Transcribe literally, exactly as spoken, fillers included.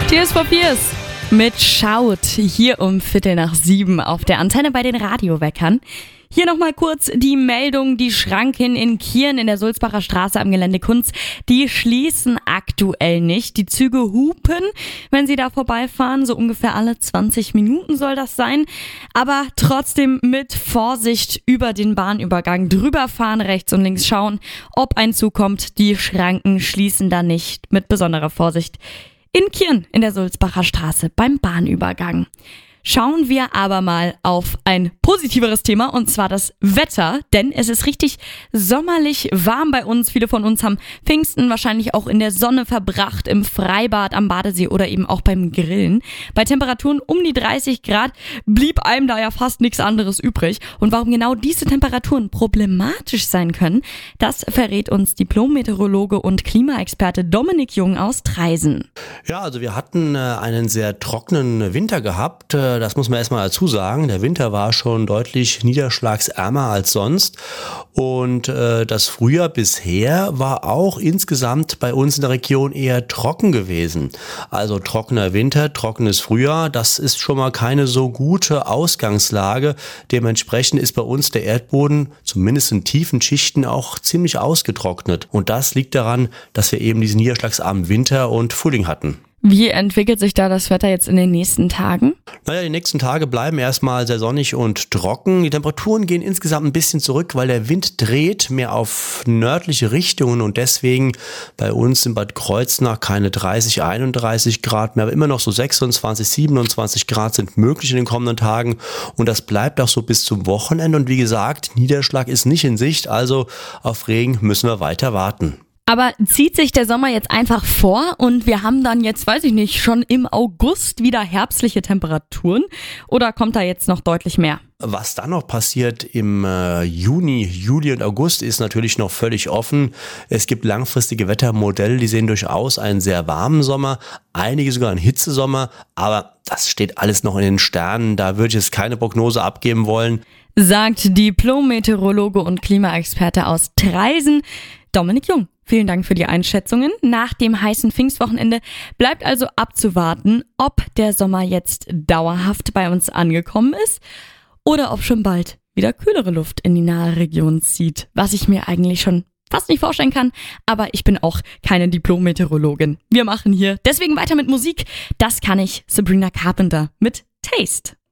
Tears for Fears mit Schaut hier um Viertel nach sieben auf der Antenne bei den Radioweckern. Hier nochmal kurz die Meldung, die Schranken in Kirn in der Sulzbacher Straße am Gelände Kunz, die schließen aktuell nicht. Die Züge hupen, wenn sie da vorbeifahren, so ungefähr alle zwanzig Minuten soll das sein. Aber trotzdem mit Vorsicht über den Bahnübergang drüber fahren, rechts und links schauen, ob ein Zug kommt. Die Schranken schließen da nicht, mit besonderer Vorsicht. In Kirn in der Sulzbacher Straße beim Bahnübergang. Schauen wir aber mal auf ein positiveres Thema, und zwar das Wetter, denn es ist richtig sommerlich warm bei uns. Viele von uns haben Pfingsten wahrscheinlich auch in der Sonne verbracht, im Freibad, am Badesee oder eben auch beim Grillen. Bei Temperaturen um die dreißig Grad blieb einem da ja fast nichts anderes übrig. Und warum genau diese Temperaturen problematisch sein können, das verrät uns Diplom-Meteorologe und Klimaexperte Dominik Jung aus Traisen. Ja, also wir hatten äh, einen sehr trockenen Winter gehabt. Äh, das muss man erstmal dazu sagen. Der Winter war schon deutlich niederschlagsärmer als sonst. Und äh, das Frühjahr bisher war auch insgesamt bei uns in der Region eher trocken gewesen. Also trockener Winter, trockenes Frühjahr, das ist schon mal keine so gute Ausgangslage. Dementsprechend ist bei uns der Erdboden, zumindest in tiefen Schichten, auch ziemlich ausgetrocknet. Und das liegt daran, dass wir eben diesen niederschlagsarmen Winter und Frühling hatten. Wie entwickelt sich da das Wetter jetzt in den nächsten Tagen? Naja, die nächsten Tage bleiben erstmal sehr sonnig und trocken. Die Temperaturen gehen insgesamt ein bisschen zurück, weil der Wind dreht mehr auf nördliche Richtungen und deswegen bei uns in Bad Kreuznach keine dreißig, einunddreißig Grad mehr, aber immer noch so sechsundzwanzig, siebenundzwanzig Grad sind möglich in den kommenden Tagen und das bleibt auch so bis zum Wochenende und wie gesagt, Niederschlag ist nicht in Sicht, also auf Regen müssen wir weiter warten. Aber zieht sich der Sommer jetzt einfach vor und wir haben dann jetzt, weiß ich nicht, schon im August wieder herbstliche Temperaturen oder kommt da jetzt noch deutlich mehr? Was dann noch passiert im äh, Juni, Juli und August ist natürlich noch völlig offen. Es gibt langfristige Wettermodelle, die sehen durchaus einen sehr warmen Sommer, einige sogar einen Hitzesommer, aber das steht alles noch in den Sternen, da würde ich jetzt keine Prognose abgeben wollen. Sagt Diplom-Meteorologe und Klimaexperte aus Traisen, Dominik Jung. Vielen Dank für die Einschätzungen. Nach dem heißen Pfingstwochenende bleibt also abzuwarten, ob der Sommer jetzt dauerhaft bei uns angekommen ist oder ob schon bald wieder kühlere Luft in die nahe Region zieht, was ich mir eigentlich schon fast nicht vorstellen kann, aber ich bin auch keine Diplom-Meteorologin. Wir machen hier deswegen weiter mit Musik. Das kann ich, Sabrina Carpenter mit Taste.